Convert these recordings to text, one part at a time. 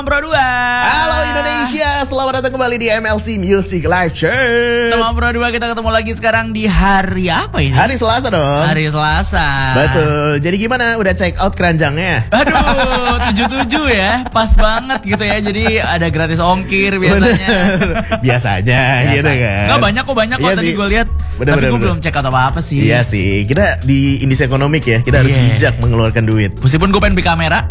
Pro 2. Halo Indonesia, selamat datang kembali di MLC Music Live Chart. Teman Pro 2, kita ketemu lagi sekarang di hari apa ini? Hari Selasa dong. Hari Selasa. Betul. Jadi gimana? Udah check out keranjangnya? Aduh, 77 ya. Pas banget gitu ya. Jadi ada gratis ongkir biasanya. Biasanya gitu kan. Enggak banyak kok, banyak kok Iya tadi sih. gue lihat. Tapi gue belum check out apa-apa sih. Iya sih. Kita di Indis Ekonomik ya. Kita harus Iya. bijak mengeluarkan duit. Meskipun gue pengen beli kamera.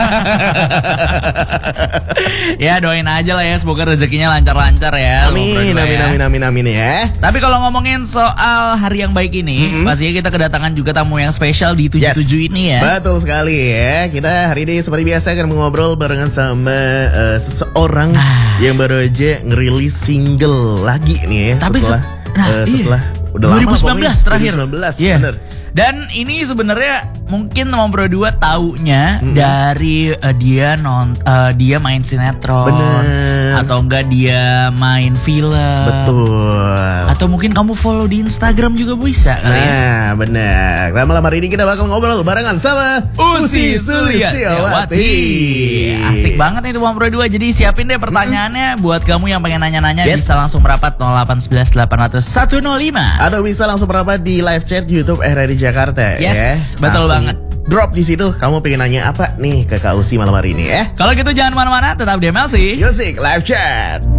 Ya doain aja lah ya, semoga rezekinya lancar-lancar ya. Amin, amin ya. Tapi kalau ngomongin soal hari yang baik ini, pastinya kita kedatangan juga tamu yang spesial di 77 ini ya. Betul sekali ya. Kita hari ini seperti biasa akan mengobrol barengan sama seseorang yang baru aja ngerilis single lagi nih ya. Tapi setelah udah 2019 lama terakhir. 2019 Iya. bener. Dan ini sebenarnya mungkin Teman Pro 2 taunya dari dia main sinetron. Bener. Atau enggak dia main film. Betul. Atau mungkin kamu follow di Instagram juga bisa kali ya. Nah benar. Nah malam hari ini kita bakal ngobrol barengan sama Usi Sulistiawati. Asik banget nih Teman Pro 2. Jadi siapin deh pertanyaannya buat kamu yang pengen nanya-nanya. Yes. Bisa langsung merapat 0811 800 105. Atau bisa langsung merapat di live chat YouTube RRI Jakarta. Yes, ya. betul Langsung banget. Drop di situ. Kamu pengen nanya apa nih ke Kak Usi malam hari ini ya? Kalau gitu jangan mana-mana, tetap di MLC Music Live Chat.